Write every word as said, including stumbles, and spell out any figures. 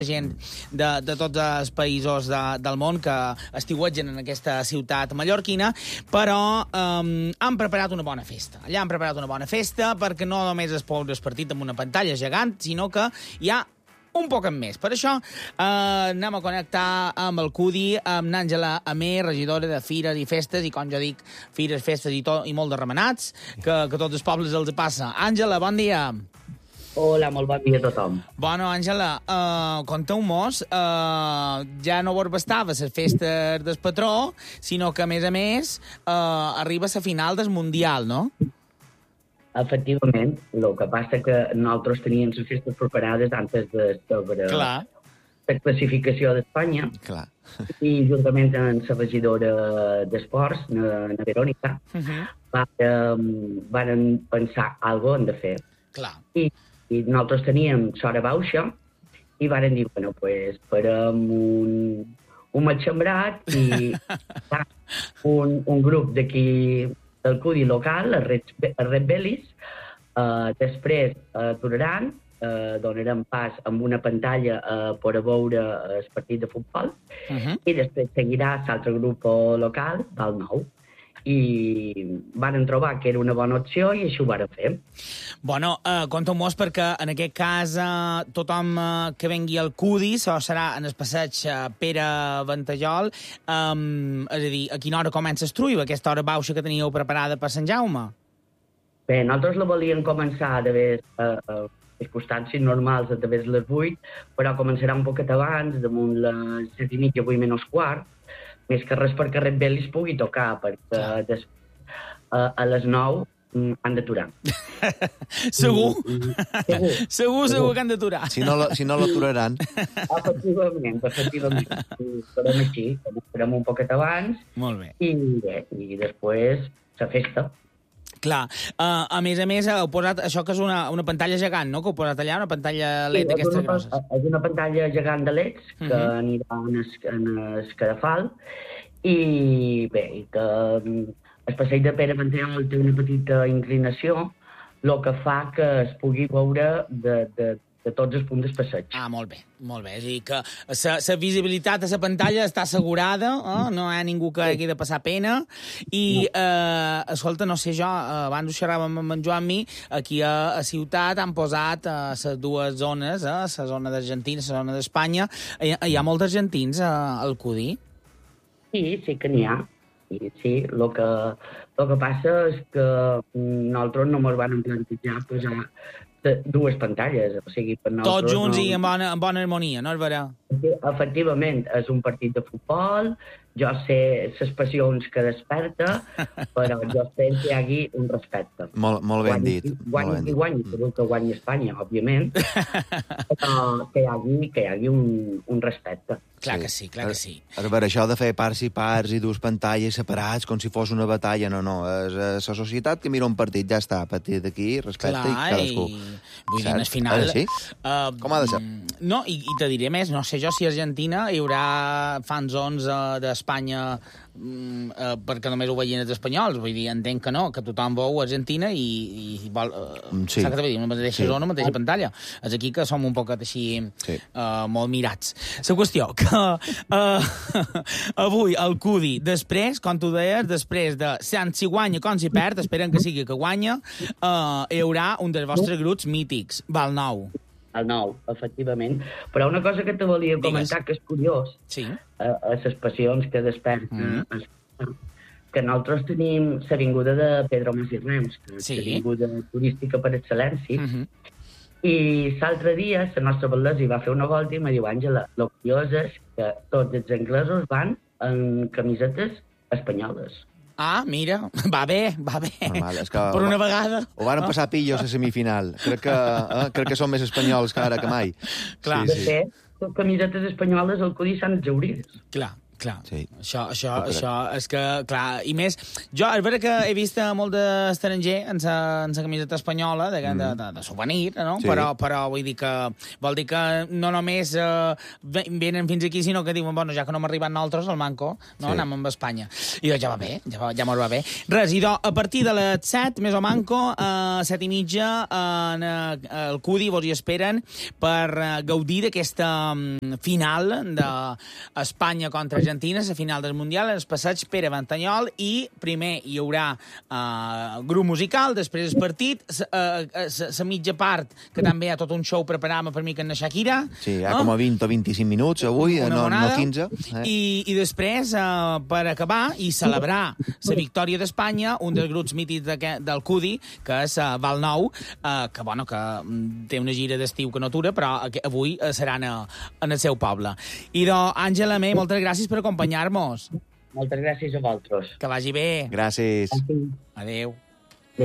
gent de, de tots els països de, del món que estiuetgen en aquesta ciutat mallorquina, però um, han preparat una bona festa. Allà han preparat una bona festa perquè no només es pot el partit amb una pantalla gegant, sinó que hi ha un poc més. Per això eh, anem a connectar amb el Cudi, amb n'Àngela Amer, regidora de Fires i Festes, i com jo dic, Fires, Festes i, tot, i molt de remenats, que, que tots els pobles els passa. Àngela, bon dia. Hola, molt bon dia a tothom. Bueno, Àngela, uh, conteu-mos, uh, ja no vos bastava les festes del patró, sinó que, a més a més, uh, arriba a la final del Mundial, no? Efectivament, el que passa que nosaltres teníem les festes preparades antes de sobre Clar. la classificació d'Espanya. Clar. I juntament amb la regidora d'Esports, na, na Verònica, Uh -huh. varen, varen pensar alguna cosa hem de fer. Clar. I I nosaltres teníem l'hora baixa i varen dir, bueno, pues, farem un, un matxembrat i un, un grup d'aquí del Cudi local, el Red, el Red Bellis, uh, després aturaran, uh, donarem pas amb una pantalla uh, per a veure el partit de futbol, Uh -huh. i després seguirà l'altre grup local, Val Nou. I van trobar que era una bona opció i això ho van fer. Bueno, uh, conteu-mos perquè en aquest cas uh, tothom uh, que vengui al Cudi serà en el passeig uh, Pere Ventallol. Um, és a dir, a quina hora comença el trull, aquesta hora baixa que teníeu preparada per Sant Jaume? Bé, nosaltres la volíem començar a través uh, uh, circumstàncies normals a través de les vuit, però començarà un poquet abans, damunt les set i mitja, vuit menys quart, més que res perquè Red Bellis pugui tocar, perquè des, uh, a les nou um, han d'aturar. Segur? Mm, segur? Segur, segur que han d'aturar. Si no, si no l'aturaran. Efectivament, efectivament. Farem així, farem un poquet abans. Molt bé. I, bé, i després la festa. Clar. Uh, a més a més, heu posat això que és una, una pantalla gegant, no?, que heu posat allà, una pantalla L E D sí, d'aquestes una, grosses. És una pantalla gegant de L E Ds que uh -huh. anirà en el, en el cadafal i bé, i que el passeig de Pere Ventallol té una petita inclinació, el que fa que es pugui veure de, de, de tots els punts del passeig. Ah, molt bé, molt bé. És a dir, que la visibilitat a la pantalla està assegurada, eh? No hi ha ningú que hagi de passar pena. I, eh, escolta, no sé jo, abans ho xerràvem amb en Joan mi, aquí a, a Ciutat han posat les eh, dues zones, eh? La zona d'Argentina i la zona d'Espanya. Hi, hi ha molts argentins eh, al Cudi? Sí, sí que n'hi ha. Sí, sí. El que, el que passa és que nosaltres no ens vam plantejar posar dues pantalles, o sigui, per nosaltres... Tots junts no... i en bona, en bona harmonia, no és vera? Efectivament, és un partit de futbol, jo sé les passions que desperta, però jo sé que hi hagi un respecte. Molt, molt ben guanyi, dit. Guanyi qui guanyi, segur que guanyi Espanya, òbviament, però que hi hagi, que hi hagi un, un respecte. Clar que sí, clar que sí. A veure, això de fer parts i parts i dues pantalles separats com si fos una batalla, no, no. És la societat que mira un partit, ja està. A partir d'aquí, respecte i cadascú. I... Vull dir, al final... Sí? Uh, com ha de ser? No, i, i te diré més, no sé jo si a Argentina hi haurà fanzons uh, d'Espanya um, uh, perquè només ho vegin els espanyols. Vull dir, entenc que no, que tothom veu Argentina i, i vol... Uh, sí. Saps què vull dir? Una mateixa sí. zona, una mateixa pantalla. És aquí que som un poquet així sí. uh, molt mirats. La qüestió que uh, avui el Cudi, després, com tu deies, després de tant si guanya com si perd, esperen que sigui que guanya, uh, hi haurà un dels vostres grups mítics, Val Nou. El nou, efectivament. Però una cosa que te volia comentar, Digues. que és curiós, sí. a, a les passions que desperta, mm. que nosaltres tenim l'avinguda de Pedro Mas i Reus, que és sí. l'avinguda turística per excel·lència, mm -hmm. i l'altre dia la nostra batllessa hi va fer una volta i em diu, Àngela, el curiós és que tots els anglesos van en camisetes espanyoles. Ah, mira, va bé, va bé. Normal, és que per una vegada. Ho van passar pillos a semifinal. Crec que, eh, crec que són més espanyols que ara que mai. Clar. Sí, sí. De fet, les camisetes espanyoles al Cudi s'han exaurides. Clar. Clar, sí. això, això, això és que, clar, i més... Jo, és vera que he vist molt d'estranger en sa, en sa camiseta espanyola, de, mm. de, de, de souvenir, no? Sí. Però, però vull dir que... Vol dir que no només eh, venen fins aquí, sinó que diuen, bueno, ja que no hem arribat nosaltres, al Manco, no? Sí. Anem amb Espanya. I doncs ja va bé, ja, va, ja mos va bé. Res, i doncs, a partir de les set, més o manco, a set i mitja, en el Cudi vos hi esperen per gaudir d'aquesta final d'Espanya contra Argentina, la final del Mundial, el passeig Pere Ventanyol, i primer hi haurà uh, grup musical, després el partit, la mitja part, que també hi ha tot un show preparat per mi que en Shakira. Sí, hi ha no? com a vint o vint-i-cinc minuts avui, no, no quinze. Eh? I, I després, uh, per acabar i celebrar la victòria d'Espanya, un dels grups mítics de, del Cudi, que és uh, Val Nou, uh, que, bueno, que té una gira d'estiu que no atura, però avui uh, seran a, en el seu poble. I doncs, Àngela May, moltes gràcies per acompanyar-nos. Moltes gràcies a vosaltres. Que vagi bé. Gràcies. Adéu.